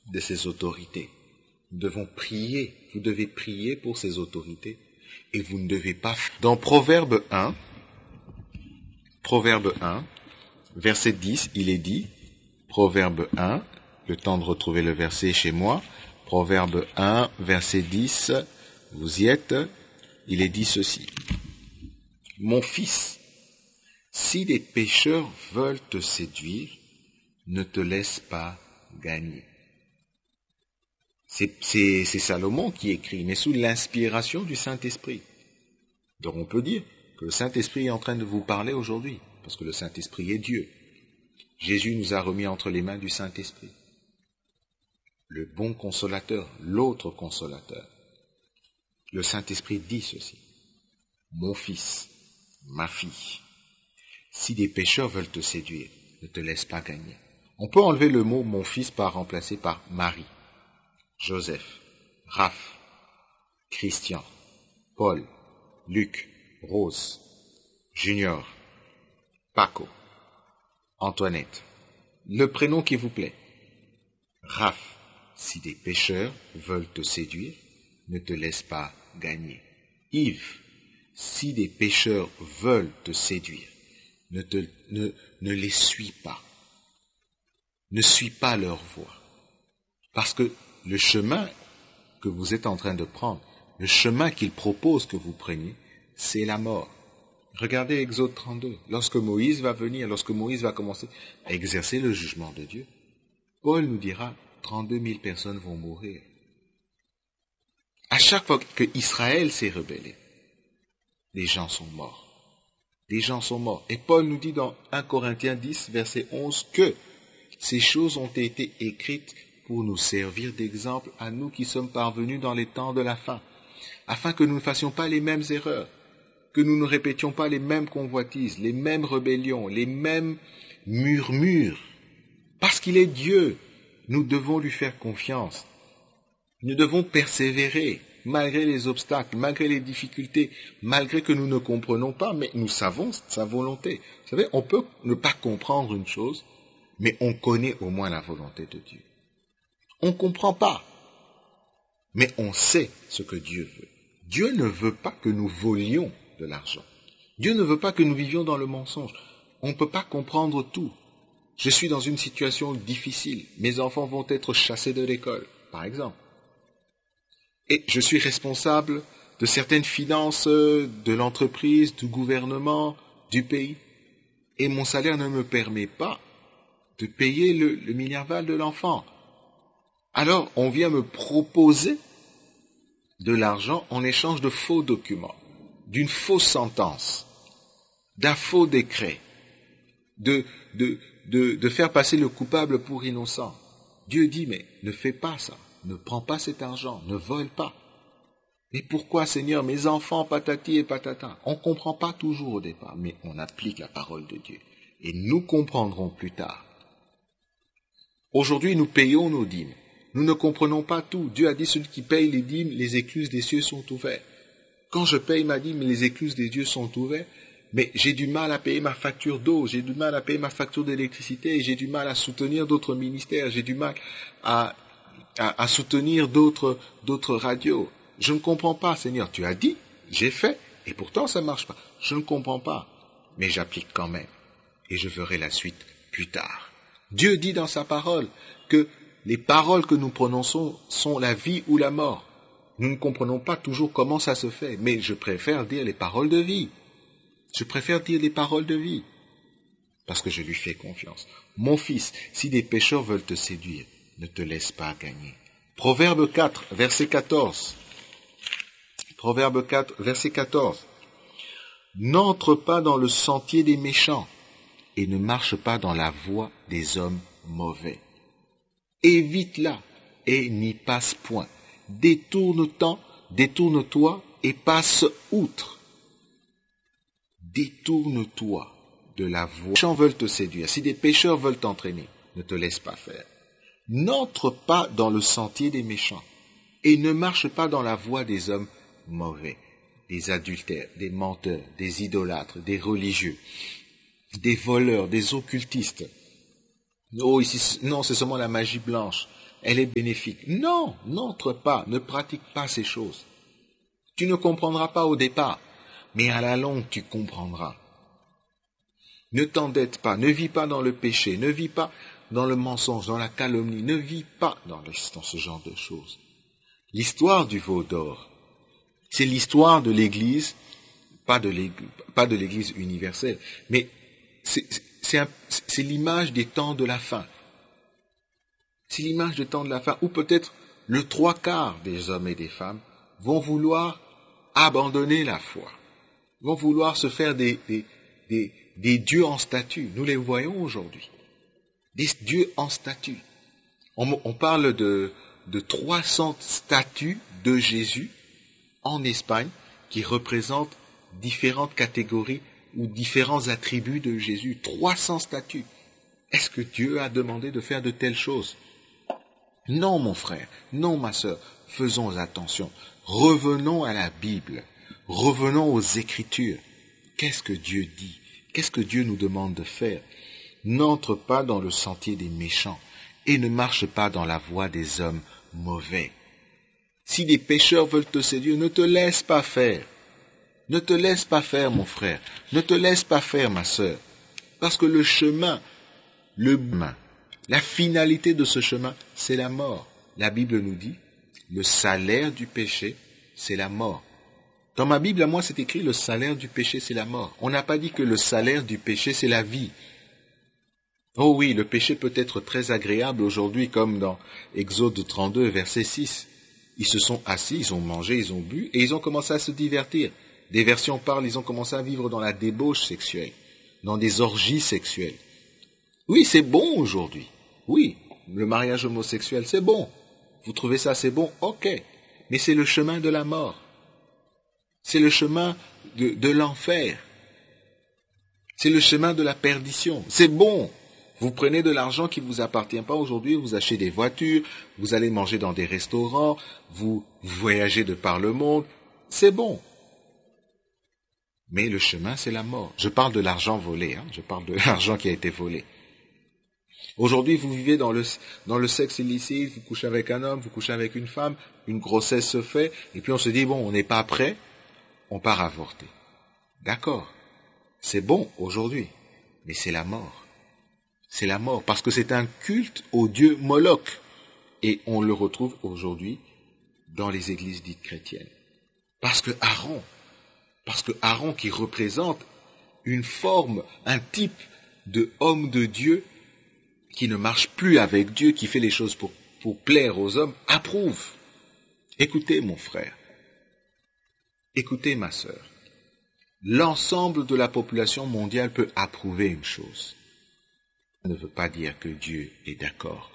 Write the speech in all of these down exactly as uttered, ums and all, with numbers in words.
de ces autorités. Nous devons prier, vous devez prier pour ces autorités et vous ne devez pas... Dans Proverbe un, Proverbe un, verset dix, il est dit, Proverbe un, le temps de retrouver le verset chez moi, Proverbe un, verset dix, vous y êtes, il est dit ceci. Mon fils, si des pécheurs veulent te séduire, ne te laisse pas gagner. C'est, c'est, c'est Salomon qui écrit, mais sous l'inspiration du Saint-Esprit. Donc on peut dire que le Saint-Esprit est en train de vous parler aujourd'hui, parce que le Saint-Esprit est Dieu. Jésus nous a remis entre les mains du Saint-Esprit. Le bon consolateur, l'autre consolateur. Le Saint-Esprit dit ceci. Mon fils, ma fille, si des pécheurs veulent te séduire, ne te laisse pas gagner. On peut enlever le mot mon fils par remplacer par Marie, Joseph, Raph, Christian, Paul, Luc, Rose, Junior, Paco, Antoinette. Le prénom qui vous plaît. Raph, si des pécheurs veulent te séduire, ne te laisse pas gagner. Yves, si des pécheurs veulent te séduire, ne, te, ne, ne les suis pas. Ne suis pas leur voie. Parce que le chemin que vous êtes en train de prendre, le chemin qu'ils proposent que vous preniez, c'est la mort. Regardez Exode trente-deux. Lorsque Moïse va venir, lorsque Moïse va commencer à exercer le jugement de Dieu, Paul nous dira, trente-deux mille personnes vont mourir. À chaque fois que Israël s'est rebellé, les gens sont morts. Les gens sont morts. Et Paul nous dit dans un Corinthiens dix, verset onze, que ces choses ont été écrites pour nous servir d'exemple à nous qui sommes parvenus dans les temps de la fin, afin que nous ne fassions pas les mêmes erreurs, que nous ne répétions pas les mêmes convoitises, les mêmes rébellions, les mêmes murmures. Parce qu'il est Dieu, nous devons lui faire confiance. Nous devons persévérer, malgré les obstacles, malgré les difficultés, malgré que nous ne comprenons pas, mais nous savons sa volonté. Vous savez, on peut ne pas comprendre une chose, mais on connaît au moins la volonté de Dieu. On ne comprend pas, mais on sait ce que Dieu veut. Dieu ne veut pas que nous volions de l'argent. Dieu ne veut pas que nous vivions dans le mensonge. On ne peut pas comprendre tout. Je suis dans une situation difficile. Mes enfants vont être chassés de l'école, par exemple. Et je suis responsable de certaines finances de l'entreprise, du gouvernement, du pays. Et mon salaire ne me permet pas de payer le, le minerval de l'enfant. Alors, on vient me proposer de l'argent en échange de faux documents, d'une fausse sentence, d'un faux décret, de, de, de, de faire passer le coupable pour innocent. Dieu dit, mais ne fais pas ça, ne prends pas cet argent, ne vole pas. Mais pourquoi, Seigneur, mes enfants, patati et patata? On ne comprend pas toujours au départ, mais on applique la parole de Dieu. Et nous comprendrons plus tard. Aujourd'hui, nous payons nos dîmes. Nous ne comprenons pas tout. Dieu a dit, celui qui paye les dîmes, les écluses des cieux sont ouvertes. Quand je paye ma dîme, les écluses des dieux sont ouvertes, mais j'ai du mal à payer ma facture d'eau, j'ai du mal à payer ma facture d'électricité, j'ai du mal à soutenir d'autres ministères, j'ai du mal à, à, à soutenir d'autres, d'autres radios. Je ne comprends pas, Seigneur. Tu as dit, j'ai fait, et pourtant ça ne marche pas. Je ne comprends pas, mais j'applique quand même. Et je verrai la suite plus tard. Dieu dit dans sa parole que les paroles que nous prononçons sont la vie ou la mort. Nous ne comprenons pas toujours comment ça se fait, mais je préfère dire les paroles de vie. Je préfère dire les paroles de vie, parce que je lui fais confiance. Mon fils, si des pécheurs veulent te séduire, ne te laisse pas gagner. Proverbe quatre, verset quatorze. Proverbe quatre, verset quatorze. N'entre pas dans le sentier des méchants et ne marche pas dans la voie des hommes mauvais. Évite-la et n'y passe point. Détourne-t'en, détourne-toi et passe outre. Détourne-toi de la voie. Si des pécheurs veulent te séduire, si des pécheurs veulent t'entraîner, ne te laisse pas faire. N'entre pas dans le sentier des méchants et ne marche pas dans la voie des hommes mauvais, des adultères, des menteurs, des idolâtres, des religieux, des voleurs, des occultistes. Oh, ici, non, c'est seulement la magie blanche. elle est bénéfique. Non, n'entre pas, ne pratique pas ces choses. Tu ne comprendras pas au départ, mais à la longue, tu comprendras. Ne t'endette pas, ne vis pas dans le péché, ne vis pas dans le mensonge, dans la calomnie, ne vis pas dans, le, dans ce genre de choses. L'histoire du veau d'or, c'est l'histoire de l'Église, pas de l'Église, pas de l'Église universelle, mais c'est, c'est, un, c'est l'image des temps de la fin. C'est l'image des temps de la fin, où peut-être le trois quarts des hommes et des femmes vont vouloir abandonner la foi, vont vouloir se faire des, des, des, des dieux en statue. Nous les voyons aujourd'hui. Des dieux en statue. On, on parle de, de trois cents statues de Jésus en Espagne qui représentent différentes catégories ou différents attributs de Jésus. trois cents statues. Est-ce que Dieu a demandé de faire de telles choses? Non, mon frère, non, ma sœur, faisons attention. Revenons à la Bible, revenons aux Écritures. Qu'est-ce que Dieu dit? Qu'est-ce que Dieu nous demande de faire? N'entre pas dans le sentier des méchants et ne marche pas dans la voie des hommes mauvais. Si des pécheurs veulent te séduire, ne te laisse pas faire. Ne te laisse pas faire, mon frère. Ne te laisse pas faire, ma sœur. Parce que le chemin, le chemin, la finalité de ce chemin, c'est la mort. La Bible nous dit, le salaire du péché, c'est la mort. Dans ma Bible, à moi, c'est écrit, le salaire du péché, c'est la mort. On n'a pas dit que le salaire du péché, c'est la vie. Oh oui, le péché peut être très agréable aujourd'hui, comme dans Exode trente-deux, verset six. Ils se sont assis, ils ont mangé, ils ont bu, et ils ont commencé à se divertir. Des versions parlent, ils ont commencé à vivre dans la débauche sexuelle, dans des orgies sexuelles. Oui, c'est bon aujourd'hui. Oui, le mariage homosexuel, c'est bon. Vous trouvez ça, c'est bon? Ok. Mais c'est le chemin de la mort. C'est le chemin de, de l'enfer. C'est le chemin de la perdition. C'est bon. Vous prenez de l'argent qui ne vous appartient pas aujourd'hui, vous achetez des voitures, vous allez manger dans des restaurants, vous voyagez de par le monde. C'est bon. Mais le chemin, c'est la mort. Je parle de l'argent volé, hein. Je parle de l'argent qui a été volé. Aujourd'hui, vous vivez dans le, dans le sexe illicite, vous couchez avec un homme, vous couchez avec une femme, une grossesse se fait, et puis on se dit, bon, on n'est pas prêt, on part avorter. D'accord, c'est bon aujourd'hui, mais c'est la mort. C'est la mort, parce que c'est un culte au dieu Moloch, et on le retrouve aujourd'hui dans les églises dites chrétiennes. Parce que Aaron, parce que Aaron qui représente une forme, un type de homme de Dieu, qui ne marche plus avec Dieu, qui fait les choses pour, pour plaire aux hommes, approuve. Écoutez mon frère, écoutez ma sœur, l'ensemble de la population mondiale peut approuver une chose. Ça ne veut pas dire que Dieu est d'accord.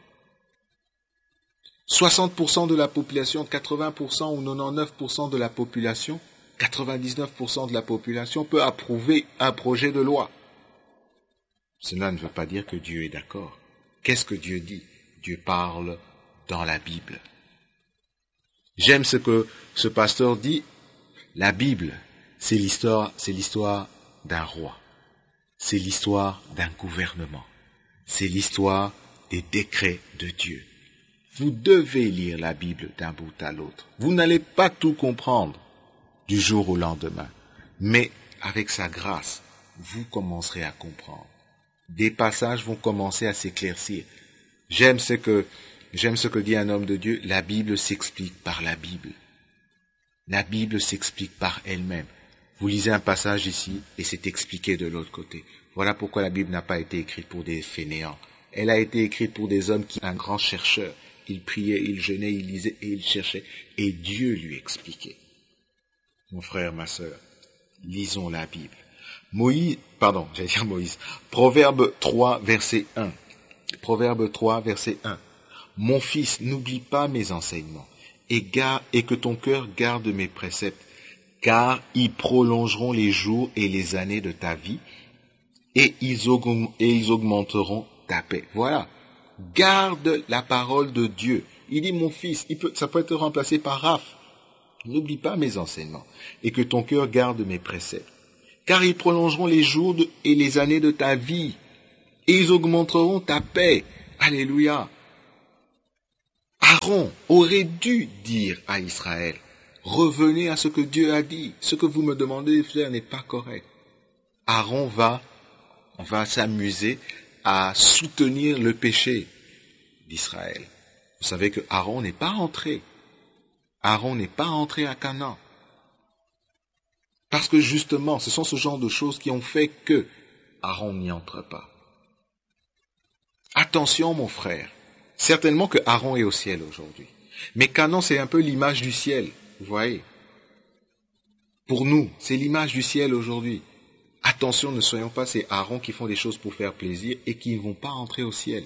soixante pour cent de la population, quatre-vingts pour cent ou quatre-vingt-dix-neuf pour cent de la population, quatre-vingt-dix-neuf pour cent de la population peut approuver un projet de loi. Cela ne veut pas dire que Dieu est d'accord. Qu'est-ce que Dieu dit? Dieu parle dans la Bible. J'aime ce que ce pasteur dit. La Bible, c'est l'histoire, c'est l'histoire d'un roi. C'est l'histoire d'un gouvernement. C'est l'histoire des décrets de Dieu. Vous devez lire la Bible d'un bout à l'autre. Vous n'allez pas tout comprendre du jour au lendemain. Mais avec sa grâce, vous commencerez à comprendre. Des passages vont commencer à s'éclaircir. J'aime ce que, j'aime ce que dit un homme de Dieu. La Bible s'explique par la Bible. La Bible s'explique par elle-même. Vous lisez un passage ici et c'est expliqué de l'autre côté. Voilà pourquoi la Bible n'a pas été écrite pour des fainéants. Elle a été écrite pour des hommes qui sont un grand chercheur. Il priait, il jeûnait, il lisait et il cherchait. Et Dieu lui expliquait. Mon frère, ma sœur, lisons la Bible. Moïse, pardon, j'allais dire Moïse. Proverbe trois, verset un. Proverbe trois, verset un. Mon fils, n'oublie pas mes enseignements et, garde, et que ton cœur garde mes préceptes, car ils prolongeront les jours et les années de ta vie et ils, augm- et ils augmenteront ta paix. Voilà. Garde la parole de Dieu. Il dit, mon fils, il peut, ça peut être remplacé par Raph. N'oublie pas mes enseignements et que ton cœur garde mes préceptes. Car ils prolongeront les jours de, et les années de ta vie, et ils augmenteront ta paix. Alléluia. Aaron aurait dû dire à Israël, revenez à ce que Dieu a dit, ce que vous me demandez de faire n'est pas correct. Aaron va, va s'amuser à soutenir le péché d'Israël. Vous savez que Aaron n'est pas rentré. Aaron n'est pas rentré à Canaan. Parce que justement, ce sont ce genre de choses qui ont fait que Aaron n'y entre pas. Attention mon frère, certainement que Aaron est au ciel aujourd'hui. Mais Canaan, c'est un peu l'image du ciel, vous voyez. Pour nous, c'est l'image du ciel aujourd'hui. Attention, ne soyons pas ces Aaron qui font des choses pour faire plaisir et qui ne vont pas entrer au ciel.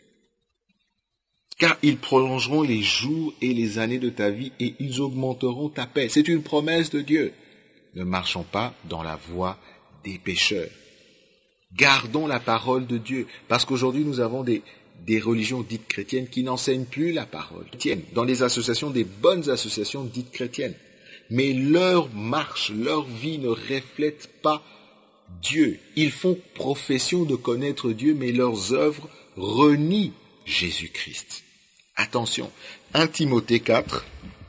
Car ils prolongeront les jours et les années de ta vie et ils augmenteront ta paix. C'est une promesse de Dieu. Ne marchons pas dans la voie des pécheurs. Gardons la parole de Dieu. Parce qu'aujourd'hui, nous avons des, des religions dites chrétiennes qui n'enseignent plus la parole chrétienne. Dans les associations, des bonnes associations dites chrétiennes. Mais leur marche, leur vie ne reflète pas Dieu. Ils font profession de connaître Dieu, mais leurs œuvres renient Jésus-Christ. Attention, un Timothée quatre,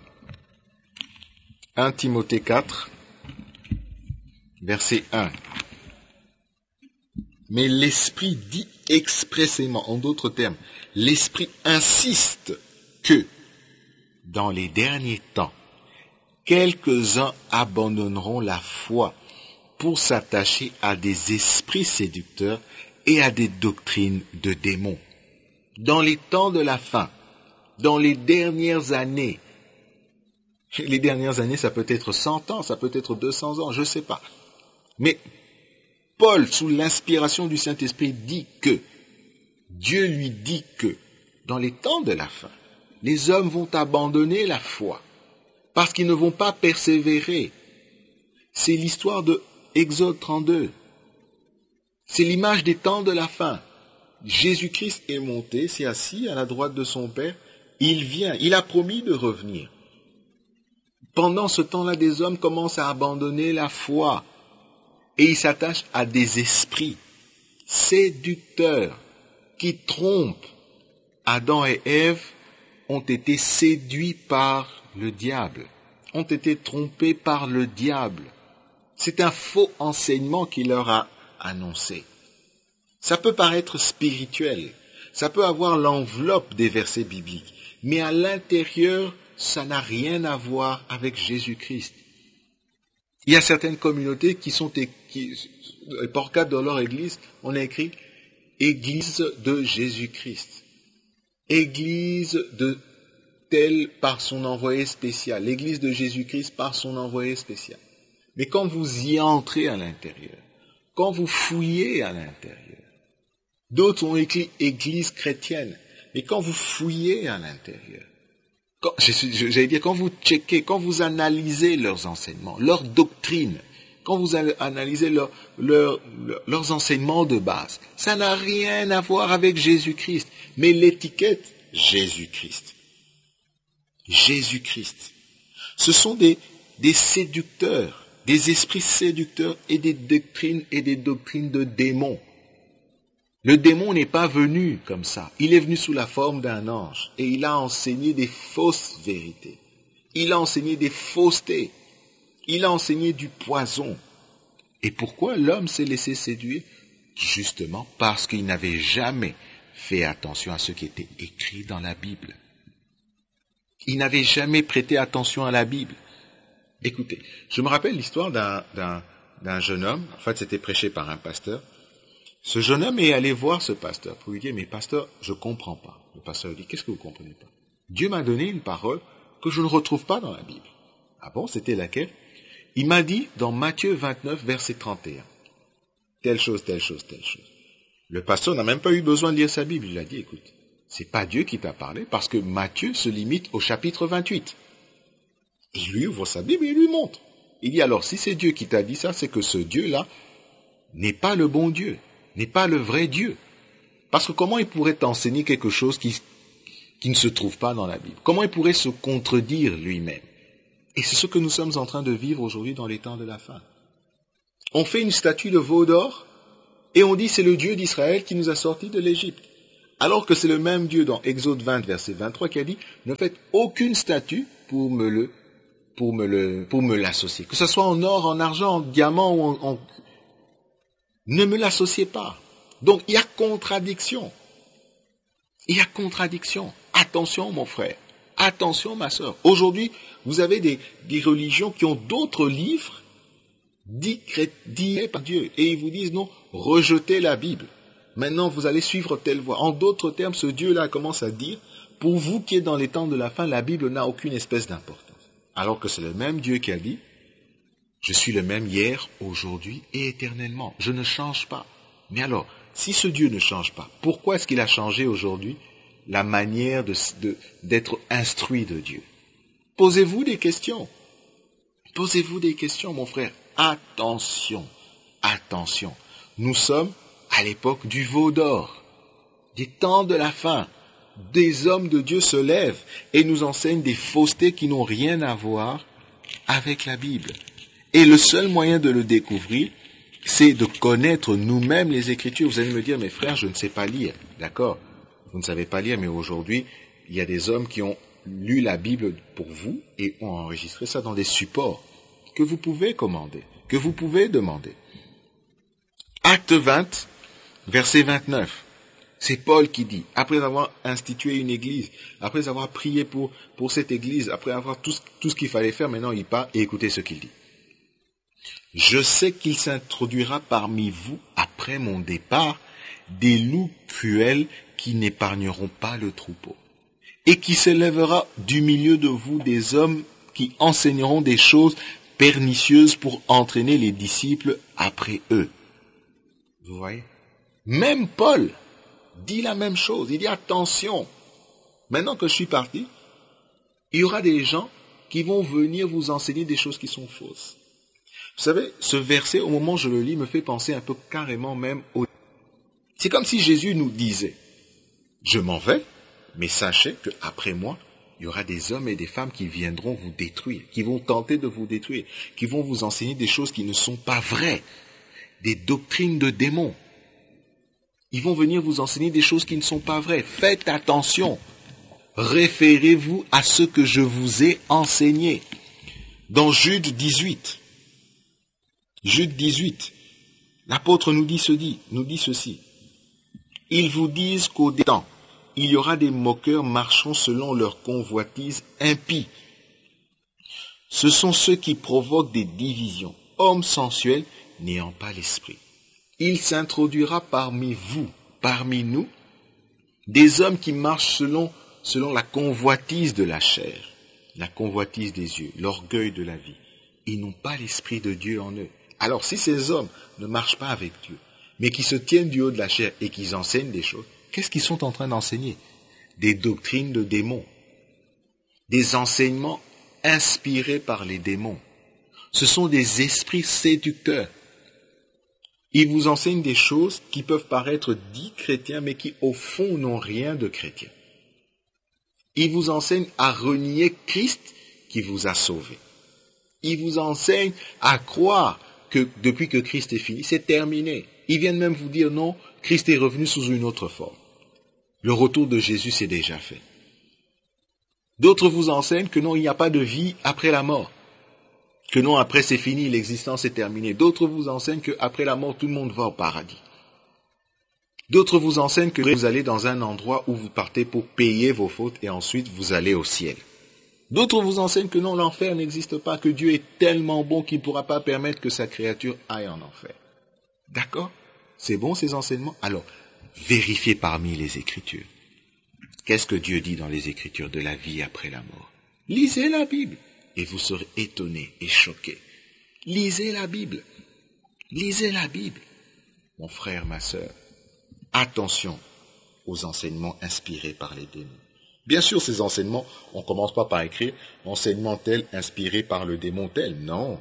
un Timothée quatre, verset un. Mais l'Esprit dit expressément, en d'autres termes, l'Esprit insiste que, dans les derniers temps, quelques-uns abandonneront la foi pour s'attacher à des esprits séducteurs et à des doctrines de démons. Dans les temps de la fin, dans les dernières années, les dernières années, ça peut être cent ans, ça peut être deux cents ans, je ne sais pas. Mais Paul, sous l'inspiration du Saint-Esprit, dit que, Dieu lui dit que, dans les temps de la fin, les hommes vont abandonner la foi, parce qu'ils ne vont pas persévérer. C'est l'histoire de Exode trente-deux. C'est l'image des temps de la fin. Jésus-Christ est monté, s'est assis à la droite de son Père, il vient, il a promis de revenir. Pendant ce temps-là, des hommes commencent à abandonner la foi et ils s'attachent à des esprits séducteurs qui trompent. Adam et Ève ont été séduits par le diable, ont été trompés par le diable. C'est un faux enseignement qu'il leur a annoncé. Ça peut paraître spirituel, ça peut avoir l'enveloppe des versets bibliques, mais à l'intérieur, ça n'a rien à voir avec Jésus-Christ. Il y a certaines communautés qui sont, qui, pour cas dans leur église, on a écrit « Église de Jésus-Christ »,« Église de telle par son envoyé spécial »,« Église de Jésus-Christ par son envoyé spécial ». Mais quand vous y entrez à l'intérieur, quand vous fouillez à l'intérieur, d'autres ont écrit « Église chrétienne », mais quand vous fouillez à l'intérieur, quand, j'allais dire, quand vous checkez, quand vous analysez leurs enseignements, leurs doctrines, quand vous analysez leur, leur, leur, leurs enseignements de base, ça n'a rien à voir avec Jésus-Christ, mais l'étiquette Jésus-Christ. Jésus-Christ. Ce sont des, des séducteurs, des esprits séducteurs et des doctrines et des doctrines de démons. Le démon n'est pas venu comme ça. Il est venu sous la forme d'un ange et il a enseigné des fausses vérités. Il a enseigné des faussetés. Il a enseigné du poison. Et pourquoi l'homme s'est laissé séduire? Justement parce qu'il n'avait jamais fait attention à ce qui était écrit dans la Bible. Il n'avait jamais prêté attention à la Bible. Écoutez, je me rappelle l'histoire d'un, d'un, d'un jeune homme. En fait, c'était prêché par un pasteur. Ce jeune homme est allé voir ce pasteur pour lui dire, mais pasteur, je comprends pas. Le pasteur lui dit, qu'est-ce que vous comprenez pas? Dieu m'a donné une parole que je ne retrouve pas dans la Bible. Ah bon, c'était laquelle? Il m'a dit dans Matthieu vingt-neuf, verset trente et un, telle chose, telle chose, telle chose. Le pasteur n'a même pas eu besoin de lire sa Bible. Il a dit, écoute, c'est pas Dieu qui t'a parlé parce que Matthieu se limite au chapitre vingt-huit. Il lui ouvre sa Bible et il lui montre. Il dit, alors, si c'est Dieu qui t'a dit ça, c'est que ce Dieu-là n'est pas le bon Dieu. N'est pas le vrai Dieu. Parce que comment il pourrait t'enseigner quelque chose qui, qui ne se trouve pas dans la Bible? Comment il pourrait se contredire lui-même? Et c'est ce que nous sommes en train de vivre aujourd'hui dans les temps de la fin. On fait une statue de veau d'or et on dit c'est le Dieu d'Israël qui nous a sortis de l'Égypte. Alors que c'est le même Dieu dans Exode vingt, verset vingt-trois, qui a dit, ne faites aucune statue pour me le, pour me le, pour me l'associer. Que ce soit en or, en argent, en diamant ou en, en... ne me l'associez pas. Donc, il y a contradiction. Il y a contradiction. Attention, mon frère. Attention, ma sœur. Aujourd'hui, vous avez des, des religions qui ont d'autres livres dits dits par Dieu. Et ils vous disent, non, rejetez la Bible. Maintenant, vous allez suivre telle voie. En d'autres termes, ce Dieu-là commence à dire, pour vous qui êtes dans les temps de la fin, la Bible n'a aucune espèce d'importance. Alors que c'est le même Dieu qui a dit, je suis le même hier, aujourd'hui et éternellement. Je ne change pas. Mais alors, si ce Dieu ne change pas, pourquoi est-ce qu'il a changé aujourd'hui la manière de, de, d'être instruit de Dieu? Posez-vous des questions. Posez-vous des questions, mon frère. Attention, attention. Nous sommes à l'époque du veau d'or, des temps de la fin. Des hommes de Dieu se lèvent et nous enseignent des faussetés qui n'ont rien à voir avec la Bible. Et le seul moyen de le découvrir, c'est de connaître nous-mêmes les Écritures. Vous allez me dire, mes frères, je ne sais pas lire. D'accord, vous ne savez pas lire, mais aujourd'hui, il y a des hommes qui ont lu la Bible pour vous et ont enregistré ça dans des supports que vous pouvez commander, que vous pouvez demander. Acte vingt, verset vingt-neuf. C'est Paul qui dit, après avoir institué une église, après avoir prié pour, pour cette église, après avoir tout, tout ce qu'il fallait faire, maintenant il part et écoutez ce qu'il dit. Je sais qu'il s'introduira parmi vous, après mon départ, des loups cruels qui n'épargneront pas le troupeau, et qui s'élèvera du milieu de vous des hommes qui enseigneront des choses pernicieuses pour entraîner les disciples après eux. Vous voyez? Même Paul dit la même chose. Il dit attention, maintenant que je suis parti, il y aura des gens qui vont venir vous enseigner des choses qui sont fausses. Vous savez, ce verset, au moment où je le lis, me fait penser un peu carrément même au... C'est comme si Jésus nous disait, je m'en vais, mais sachez qu'après moi, il y aura des hommes et des femmes qui viendront vous détruire, qui vont tenter de vous détruire, qui vont vous enseigner des choses qui ne sont pas vraies, des doctrines de démons. Ils vont venir vous enseigner des choses qui ne sont pas vraies. Faites attention. Référez-vous à ce que je vous ai enseigné. Dans Jude dix-huit, Jude dix-huit, l'apôtre nous dit, ce dit, nous dit ceci. Ils vous disent qu'au temps, il y aura des moqueurs marchant selon leur convoitise impie. Ce sont ceux qui provoquent des divisions, hommes sensuels n'ayant pas l'esprit. Il s'introduira parmi vous, parmi nous, des hommes qui marchent selon, selon la convoitise de la chair, la convoitise des yeux, l'orgueil de la vie. Ils n'ont pas l'esprit de Dieu en eux. Alors si ces hommes ne marchent pas avec Dieu, mais qui se tiennent du haut de la chair et qui enseignent des choses, qu'est-ce qu'ils sont en train d'enseigner? Des doctrines de démons, des enseignements inspirés par les démons. Ce sont des esprits séducteurs. Ils vous enseignent des choses qui peuvent paraître dits chrétiens, mais qui au fond n'ont rien de chrétien. Ils vous enseignent à renier Christ qui vous a sauvé. Ils vous enseignent à croire que depuis que Christ est fini, c'est terminé. Ils viennent même vous dire non, Christ est revenu sous une autre forme. Le retour de Jésus c'est déjà fait. D'autres vous enseignent que non, il n'y a pas de vie après la mort. Que non, après c'est fini, l'existence est terminée. D'autres vous enseignent qu'après la mort, tout le monde va au paradis. D'autres vous enseignent que vous allez dans un endroit où vous partez pour payer vos fautes et ensuite vous allez au ciel. D'autres vous enseignent que non, l'enfer n'existe pas, que Dieu est tellement bon qu'il ne pourra pas permettre que sa créature aille en enfer. D'accord? C'est bon ces enseignements? Alors, vérifiez parmi les Écritures. Qu'est-ce que Dieu dit dans les Écritures de la vie après la mort? Lisez la Bible. Et vous serez étonnés et choqués. Lisez la Bible. Lisez la Bible. Mon frère, ma sœur, attention aux enseignements inspirés par les démons. Bien sûr, ces enseignements, on ne commence pas par écrire « enseignement tel inspiré par le démon tel ». Non.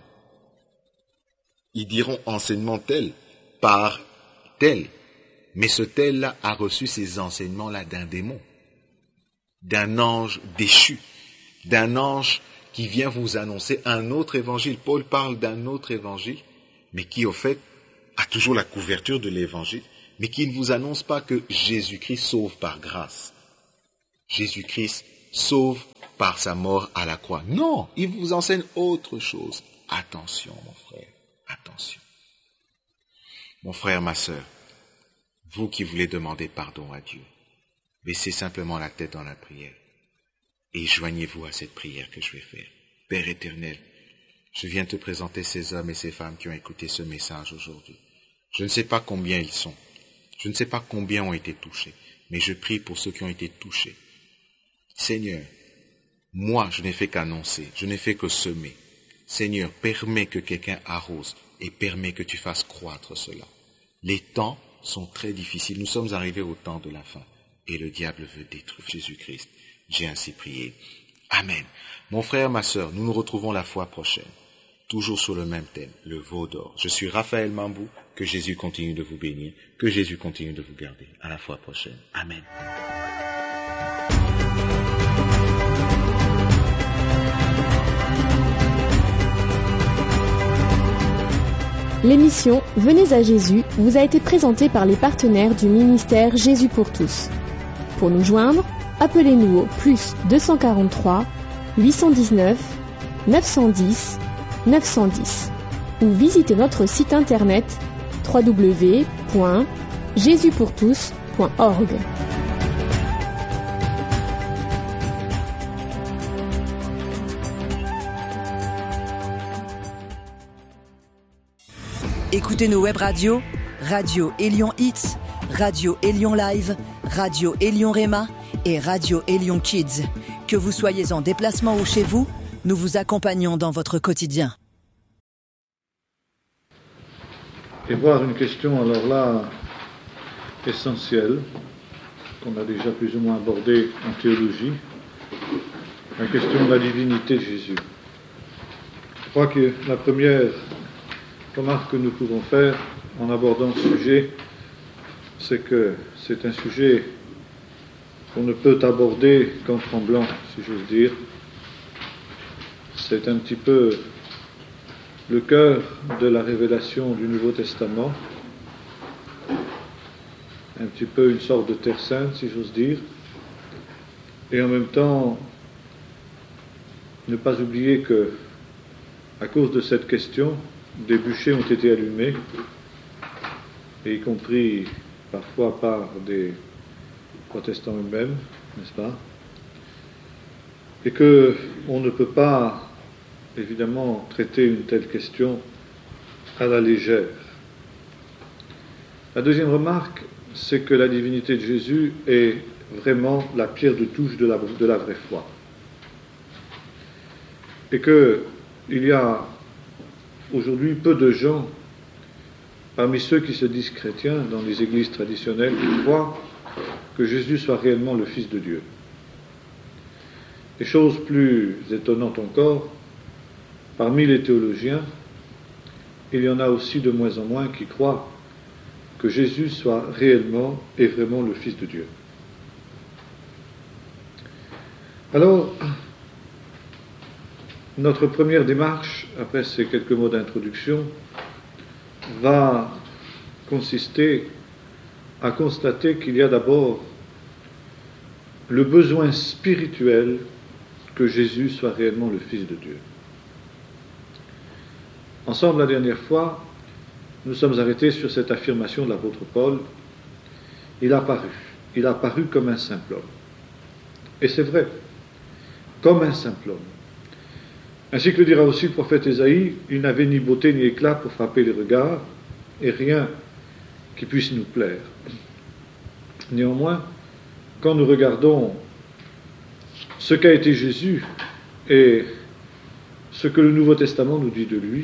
Ils diront « enseignement tel par tel ». Mais ce tel-là a reçu ces enseignements-là d'un démon, d'un ange déchu, d'un ange qui vient vous annoncer un autre évangile. Paul parle d'un autre évangile, mais qui au fait a toujours la couverture de l'évangile, mais qui ne vous annonce pas que Jésus-Christ sauve par grâce. Jésus-Christ sauve par sa mort à la croix. Non, il vous enseigne autre chose. Attention, mon frère, attention. Mon frère, ma sœur, vous qui voulez demander pardon à Dieu, baissez simplement la tête dans la prière et joignez-vous à cette prière que je vais faire. Père éternel, je viens te présenter ces hommes et ces femmes qui ont écouté ce message aujourd'hui. Je ne sais pas combien ils sont. Je ne sais pas combien ont été touchés, mais je prie pour ceux qui ont été touchés. Seigneur, moi, je n'ai fait qu'annoncer, je n'ai fait que semer. Seigneur, permets que quelqu'un arrose et permets que tu fasses croître cela. Les temps sont très difficiles. Nous sommes arrivés au temps de la fin et le diable veut détruire Jésus-Christ. J'ai ainsi prié. Amen. Mon frère, ma sœur, nous nous retrouvons la fois prochaine, toujours sur le même thème, le veau d'or. Je suis Raphaël Mambou. Que Jésus continue de vous bénir, que Jésus continue de vous garder. À la fois prochaine. Amen. L'émission Venez à Jésus vous a été présentée par les partenaires du ministère Jésus pour tous. Pour nous joindre, appelez-nous au plus deux cent quarante-trois, huit cent dix-neuf, neuf cent dix, neuf cent dix ou visitez notre site internet w w w point jésus pour tous point org. Écoutez nos web radios, Radio Élion Hits, Radio Élion Live, Radio Élion Réma et Radio Élion Kids. Que vous soyez en déplacement ou chez vous, nous vous accompagnons dans votre quotidien. Et voir une question, alors là, essentielle, qu'on a déjà plus ou moins abordée en théologie, la question de la divinité de Jésus. Je crois que la première remarque que nous pouvons faire en abordant ce sujet, c'est que c'est un sujet qu'on ne peut aborder qu'en tremblant, si j'ose dire. C'est un petit peu le cœur de la révélation du Nouveau Testament, un petit peu une sorte de terre sainte, si j'ose dire, et en même temps, ne pas oublier que, à cause de cette question, des bûchers ont été allumés, et y compris parfois par des protestants eux-mêmes, n'est-ce pas? Et que on ne peut pas évidemment traiter une telle question à la légère. La deuxième remarque, c'est que la divinité de Jésus est vraiment la pierre de touche de la, de la vraie foi. Et qu'il y a aujourd'hui peu de gens, parmi ceux qui se disent chrétiens dans les églises traditionnelles, qui croient que Jésus soit réellement le Fils de Dieu. Et chose plus étonnante encore, parmi les théologiens, il y en a aussi de moins en moins qui croient que Jésus soit réellement et vraiment le Fils de Dieu. Alors, notre première démarche, après ces quelques mots d'introduction, va consister à constater qu'il y a d'abord le besoin spirituel que Jésus soit réellement le Fils de Dieu. Ensemble, la dernière fois, nous sommes arrêtés sur cette affirmation de l'apôtre Paul. Il a paru, il a paru comme un simple homme. Et c'est vrai, comme un simple homme. Ainsi que le dira aussi le prophète Ésaïe, il n'avait ni beauté ni éclat pour frapper les regards, et rien qui puisse nous plaire. Néanmoins, quand nous regardons ce qu'a été Jésus et ce que le Nouveau Testament nous dit de lui,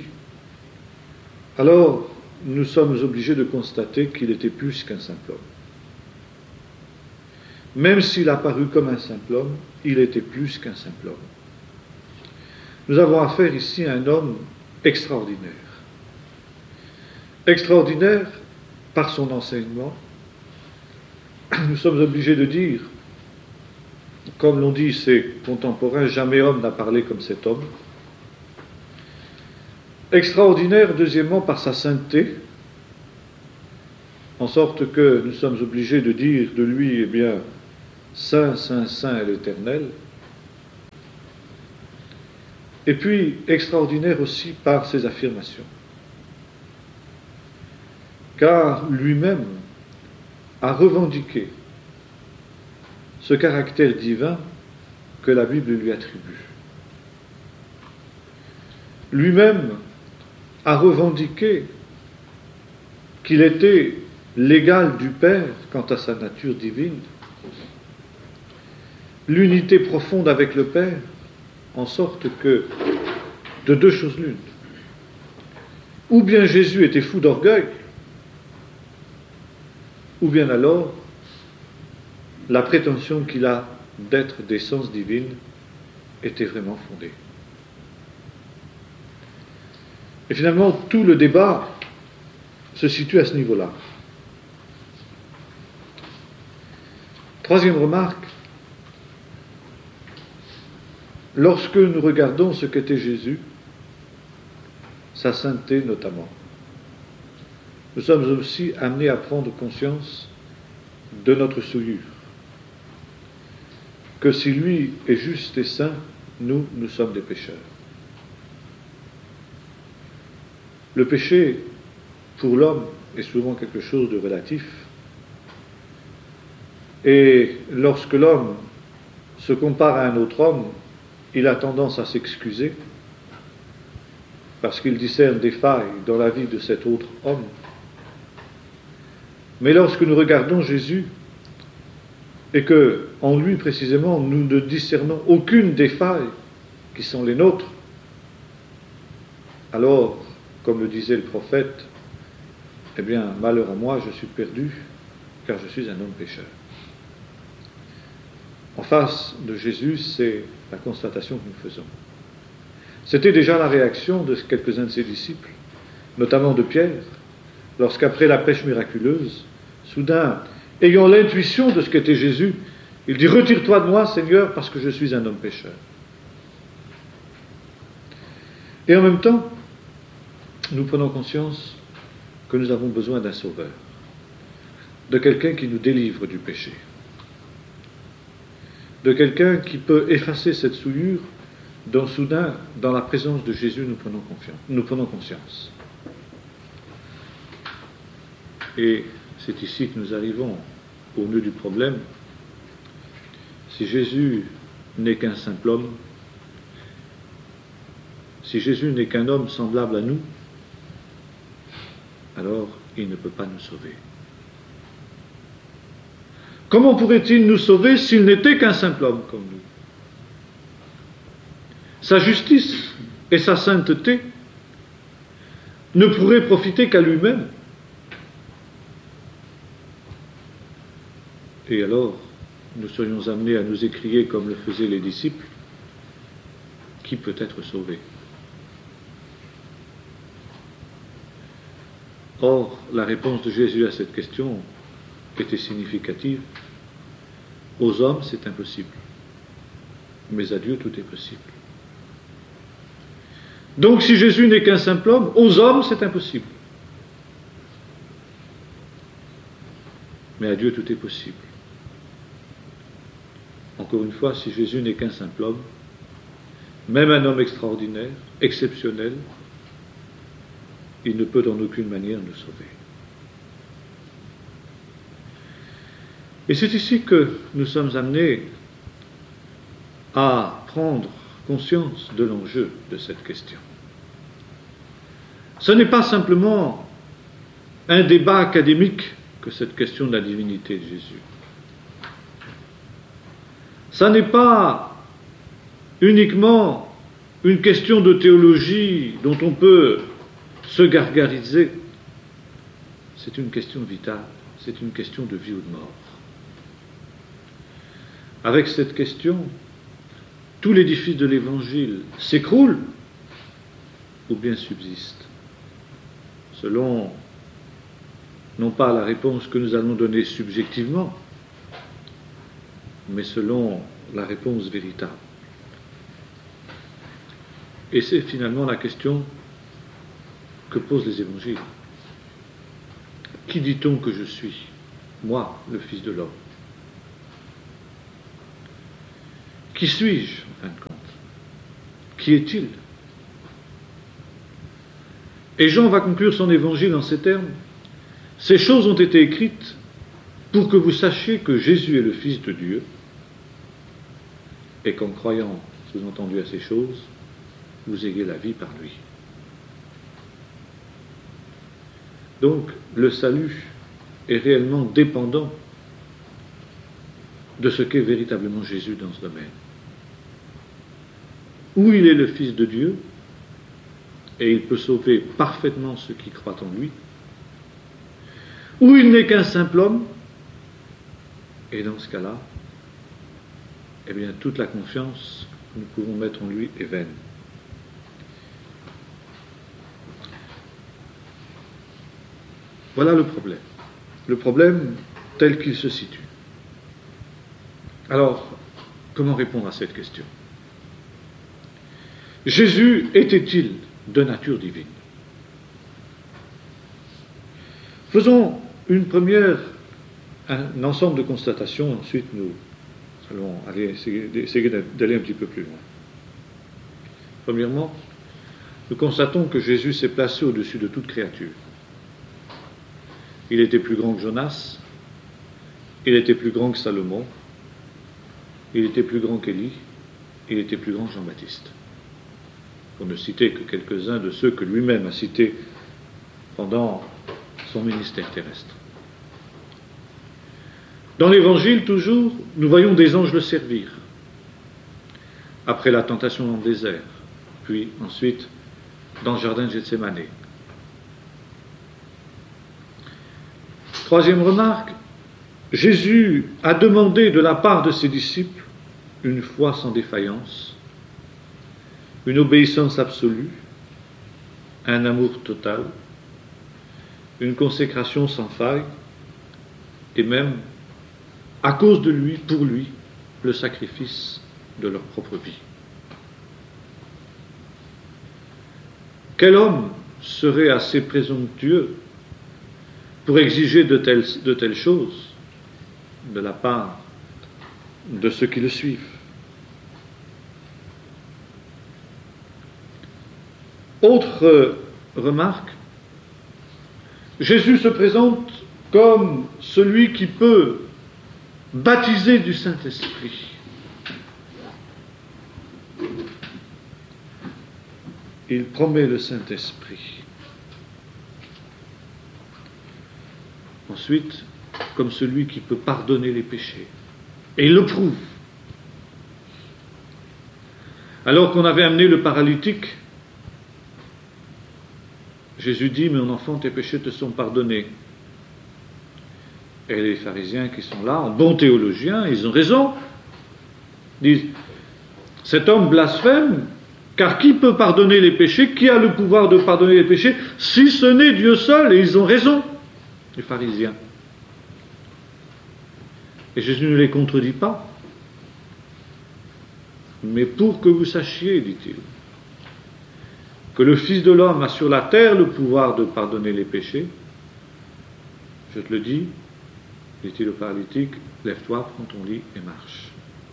alors nous sommes obligés de constater qu'il était plus qu'un simple homme. Même s'il a paru comme un simple homme, il était plus qu'un simple homme. Nous avons affaire ici à un homme extraordinaire. Extraordinaire par son enseignement. Nous sommes obligés de dire, comme l'ont dit ses contemporains, jamais homme n'a parlé comme cet homme. Extraordinaire, deuxièmement, par sa sainteté. en sorte que nous sommes obligés de dire de lui, eh bien, Saint, Saint, Saint est l'Éternel. Et puis, extraordinaire aussi par ses affirmations. Car lui-même a revendiqué ce caractère divin que la Bible lui attribue. Lui-même a revendiqué qu'il était l'égal du Père quant à sa nature divine, l'unité profonde avec le Père, en sorte que, de deux choses l'une, ou bien Jésus était fou d'orgueil, ou bien alors la prétention qu'il a d'être d'essence divine était vraiment fondée. Et finalement, tout le débat se situe à ce niveau-là. Troisième remarque, lorsque nous regardons ce qu'était Jésus, sa sainteté notamment, nous sommes aussi amenés à prendre conscience de notre souillure. Que si lui est juste et saint, nous, nous sommes des pécheurs. Le péché, pour l'homme, est souvent quelque chose de relatif. Et lorsque l'homme se compare à un autre homme, il a tendance à s'excuser parce qu'il discerne des failles dans la vie de cet autre homme. Mais lorsque nous regardons Jésus et que, en lui précisément, nous ne discernons aucune des failles qui sont les nôtres, alors, comme le disait le prophète, eh bien, malheur à moi, je suis perdu, car je suis un homme pécheur. En face de Jésus, c'est la constatation que nous faisons. C'était déjà la réaction de quelques-uns de ses disciples, notamment de Pierre, lorsqu'après la pêche miraculeuse, soudain, ayant l'intuition de ce qu'était Jésus, il dit « Retire-toi de moi, Seigneur, parce que je suis un homme pécheur. » Et en même temps, nous prenons conscience que nous avons besoin d'un sauveur, de quelqu'un qui nous délivre du péché, de quelqu'un qui peut effacer cette souillure dont soudain, dans la présence de Jésus, nous prenons confiance, nous prenons conscience. Et c'est ici que nous arrivons au nœud du problème. Si Jésus n'est qu'un simple homme, si Jésus n'est qu'un homme semblable à nous, alors il ne peut pas nous sauver. Comment pourrait-il nous sauver s'il n'était qu'un simple homme comme nous? Sa justice et sa sainteté ne pourraient profiter qu'à lui-même. Et alors, nous serions amenés à nous écrier comme le faisaient les disciples, qui peut être sauvé? Or, la réponse de Jésus à cette question était significative. Aux hommes, c'est impossible. Mais à Dieu, tout est possible. Donc, si Jésus n'est qu'un simple homme, aux hommes, c'est impossible. Mais à Dieu, tout est possible. Encore une fois, si Jésus n'est qu'un simple homme, même un homme extraordinaire, exceptionnel, il ne peut en aucune manière nous sauver. Et c'est ici que nous sommes amenés à prendre conscience de l'enjeu de cette question. Ce n'est pas simplement un débat académique que cette question de la divinité de Jésus. Ce n'est pas uniquement une question de théologie dont on peut se gargariser. C'est une question vitale, c'est une question de vie ou de mort. Avec cette question, tout l'édifice de l'Évangile s'écroule ou bien subsiste, selon non pas la réponse que nous allons donner subjectivement, mais selon la réponse véritable. Et c'est finalement la question que posent les évangiles. qui dit-on que je suis, moi, le Fils de l'homme? Qui suis-je, en fin de compte? Qui est-il? Et Jean va conclure son évangile en ces termes. Ces choses ont été écrites pour que vous sachiez que Jésus est le Fils de Dieu, et qu'en croyant, sous-entendu à ces choses, vous ayez la vie par lui. Donc, le salut est réellement dépendant de ce qu'est véritablement Jésus dans ce domaine. Où il est le Fils de Dieu, et il peut sauver parfaitement ceux qui croient en lui, ou il n'est qu'un simple homme, et dans ce cas-là, eh bien, toute la confiance que nous pouvons mettre en lui est vaine. Voilà le problème. Le problème tel qu'il se situe. Alors, comment répondre à cette question? Jésus était-il de nature divine? Faisons une première, un ensemble de constatations, ensuite nous allons aller essayer, essayer d'aller un petit peu plus loin. Premièrement, nous constatons que Jésus s'est placé au-dessus de toute créature. Il était plus grand que Jonas, il était plus grand que Salomon, il était plus grand qu'Élie, il était plus grand que Jean-Baptiste. Pour ne citer que quelques-uns de ceux que lui-même a cités pendant son ministère terrestre. Dans l'Évangile, toujours, nous voyons des anges le servir. Après la tentation dans le désert, puis ensuite dans le jardin de Gethsémane. Troisième remarque, Jésus a demandé de la part de ses disciples une foi sans défaillance, une obéissance absolue, un amour total, une consécration sans faille, et même, à cause de lui, pour lui, le sacrifice de leur propre vie. Quel homme serait assez présomptueux pour exiger de telles, de telles choses de la part de ceux qui le suivent? Autre remarque, Jésus se présente comme celui qui peut baptiser du Saint-Esprit. Il promet le Saint-Esprit. Ensuite, comme celui qui peut pardonner les péchés. Et il le prouve. Alors qu'on avait amené le paralytique, Jésus dit, mon enfant, tes péchés te sont pardonnés. Et les pharisiens qui sont là, en bons théologiens, ils ont raison, disent, cet homme blasphème, car qui peut pardonner les péchés? Qui a le pouvoir de pardonner les péchés, si ce n'est Dieu seul? Et ils ont raison, les pharisiens. Et Jésus ne les contredit pas. Mais pour que vous sachiez, dit-il, que le Fils de l'homme a sur la terre le pouvoir de pardonner les péchés, je te le dis, dit-il au paralytique, lève-toi, prends ton lit et marche.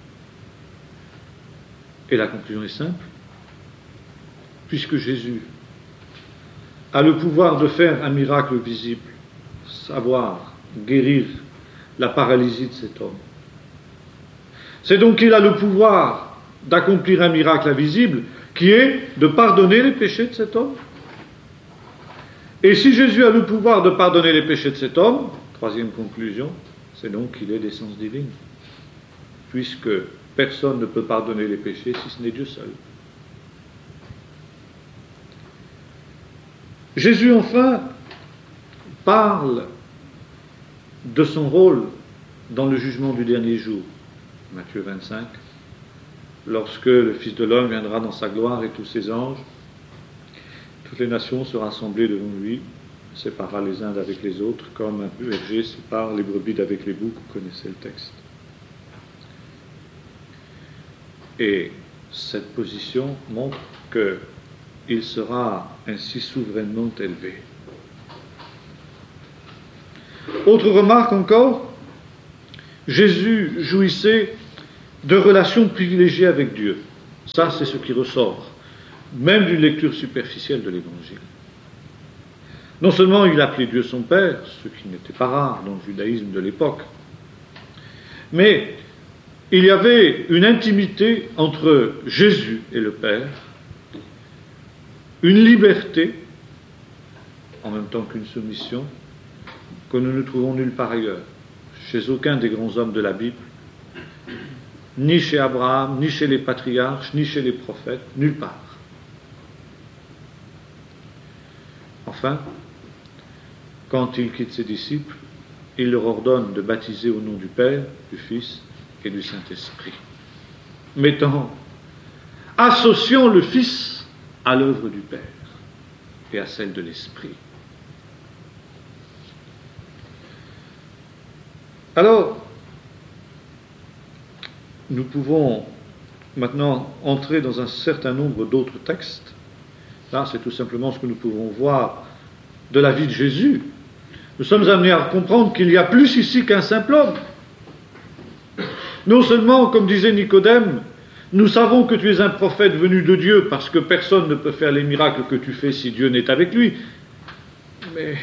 Et la conclusion est simple, puisque Jésus a le pouvoir de faire un miracle visible, savoir guérir la paralysie de cet homme. C'est donc qu'il a le pouvoir d'accomplir un miracle invisible qui est de pardonner les péchés de cet homme. Et si Jésus a le pouvoir de pardonner les péchés de cet homme, troisième conclusion, c'est donc qu'il est d'essence divine, puisque personne ne peut pardonner les péchés si ce n'est Dieu seul. Jésus, enfin, parle de son rôle dans le jugement du dernier jour, Matthieu vingt-cinq, lorsque le Fils de l'homme viendra dans sa gloire et tous ses anges, toutes les nations seront rassemblées devant lui, séparera les uns d'avec les autres, comme un berger sépare les brebis d'avec les boucs, vous connaissez le texte. Et cette position montre qu'il sera ainsi souverainement élevé. Autre remarque encore, Jésus jouissait de relations privilégiées avec Dieu. Ça, c'est ce qui ressort, même d'une lecture superficielle de l'Évangile. Non seulement il appelait Dieu son Père, ce qui n'était pas rare dans le judaïsme de l'époque, mais il y avait une intimité entre Jésus et le Père, une liberté, en même temps qu'une soumission, que nous ne trouvons nulle part ailleurs, chez aucun des grands hommes de la Bible, ni chez Abraham, ni chez les patriarches, ni chez les prophètes, nulle part. Enfin, quand il quitte ses disciples, il leur ordonne de baptiser au nom du Père, du Fils et du Saint-Esprit, mettant, associant le Fils à l'œuvre du Père et à celle de l'Esprit. Alors, nous pouvons maintenant entrer dans un certain nombre d'autres textes. Là, c'est tout simplement ce que nous pouvons voir de la vie de Jésus. Nous sommes amenés à comprendre qu'il y a plus ici qu'un simple homme. Non seulement, comme disait Nicodème, nous savons que tu es un prophète venu de Dieu parce que personne ne peut faire les miracles que tu fais si Dieu n'est avec lui, mais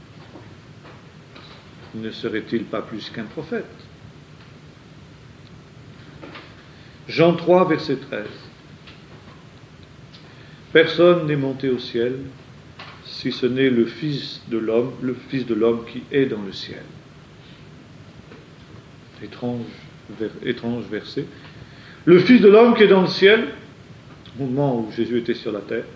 ne serait-il pas plus qu'un prophète? Jean trois, verset treize. Personne n'est monté au ciel si ce n'est le Fils de l'homme, le Fils de l'homme qui est dans le ciel. Étrange, ver, étrange verset. Le Fils de l'homme qui est dans le ciel, au moment où Jésus était sur la terre.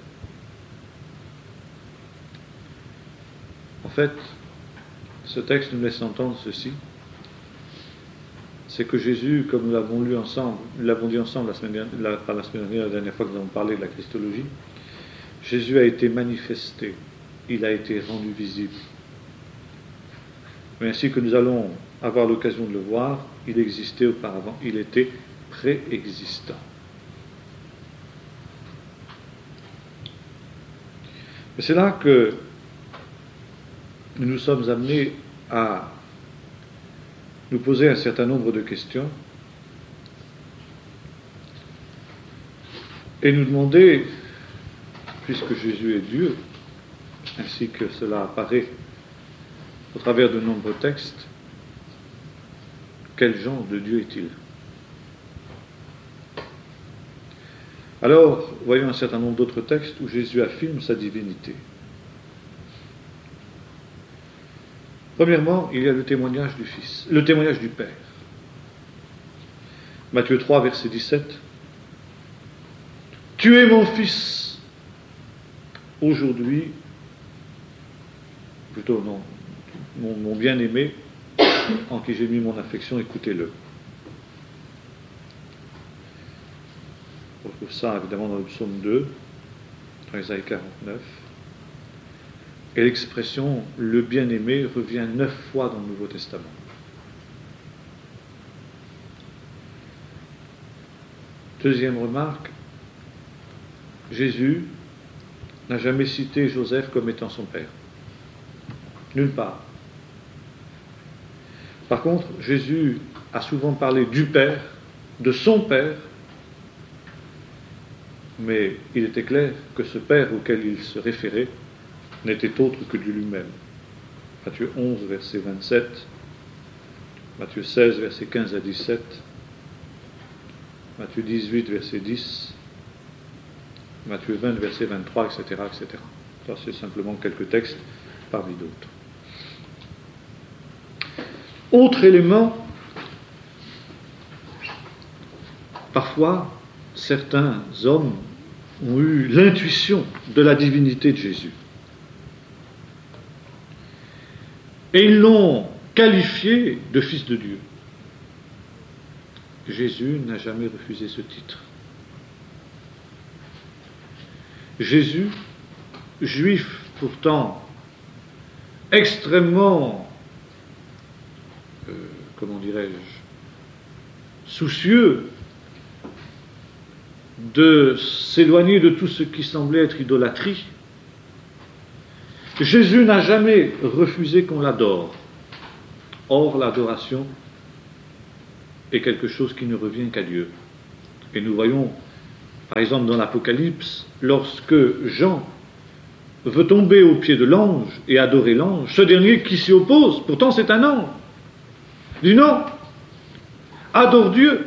En fait, ce texte nous laisse entendre ceci, c'est que Jésus, comme nous l'avons lu ensemble, nous l'avons dit ensemble la semaine dernière, la, pas la semaine dernière, la dernière fois que nous avons parlé de la Christologie, Jésus a été manifesté, il a été rendu visible. Mais ainsi que nous allons avoir l'occasion de le voir, il existait auparavant, il était préexistant. Et c'est là que nous nous sommes amenés à nous poser un certain nombre de questions et nous demander, puisque Jésus est Dieu, ainsi que cela apparaît au travers de nombreux textes, quel genre de Dieu est-il? Alors, voyons un certain nombre d'autres textes où Jésus affirme sa divinité. Premièrement, il y a le témoignage du Fils, le témoignage du Père. Matthieu trois, verset dix-sept. Tu es mon Fils. Aujourd'hui, plutôt non, mon, mon bien-aimé, en qui j'ai mis mon affection, écoutez-le. On retrouve ça évidemment dans le psaume deux, dans Isaïe quarante-neuf. Et l'expression « le bien-aimé » revient neuf fois dans le Nouveau Testament. Deuxième remarque, Jésus n'a jamais cité Joseph comme étant son père. Nulle part. Par contre, Jésus a souvent parlé du Père, de son Père, mais il était clair que ce Père auquel il se référait n'était autre que de lui-même. Matthieu onze, verset vingt-sept, Matthieu seize, verset quinze à dix-sept, Matthieu dix-huit, verset dix, Matthieu vingt, verset vingt-trois, et cetera, et cetera. Ça, c'est simplement quelques textes parmi d'autres. Autre élément, parfois, certains hommes ont eu l'intuition de la divinité de Jésus. Et ils l'ont qualifié de fils de Dieu. Jésus n'a jamais refusé ce titre. Jésus, juif pourtant extrêmement, euh, comment dirais-je, soucieux de s'éloigner de tout ce qui semblait être idolâtrie, Jésus n'a jamais refusé qu'on l'adore. Or, l'adoration est quelque chose qui ne revient qu'à Dieu. Et nous voyons, par exemple, dans l'Apocalypse, lorsque Jean veut tomber aux pieds de l'ange et adorer l'ange, ce dernier qui s'y oppose, pourtant c'est un ange, dit non, adore Dieu.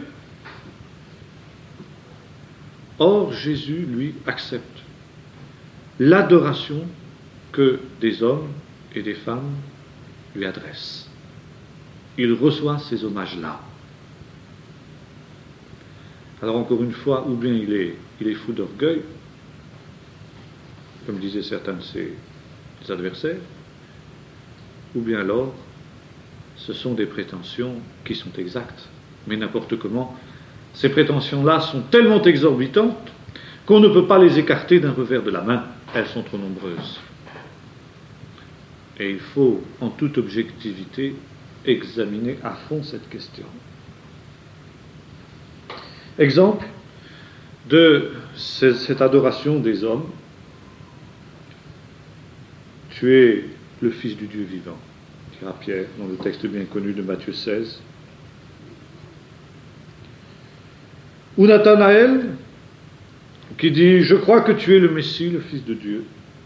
Or, Jésus, lui, accepte l'adoration que des hommes et des femmes lui adressent. Il reçoit ces hommages-là. Alors encore une fois, ou bien il est, il est fou d'orgueil, comme disaient certains de ses adversaires, ou bien alors ce sont des prétentions qui sont exactes, mais n'importe comment. Ces prétentions-là sont tellement exorbitantes qu'on ne peut pas les écarter d'un revers de la main, elles sont trop nombreuses. Et il faut, en toute objectivité, examiner à fond cette question. Exemple de cette adoration des hommes. Tu es le Fils du Dieu vivant, dira Pierre dans le texte bien connu de Matthieu seize. Ou Nathanaël qui dit « Je crois que tu es le Messie, le Fils de Dieu ».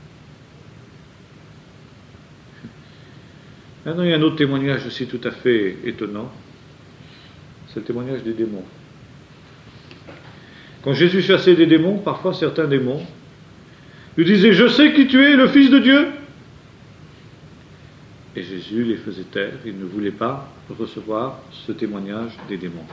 Maintenant, il y a un autre témoignage aussi tout à fait étonnant. C'est le témoignage des démons. Quand Jésus chassait des démons, parfois certains démons lui disaient « Je sais qui tu es, le Fils de Dieu ». Et Jésus les faisait taire. Il ne voulait pas recevoir ce témoignage des démons.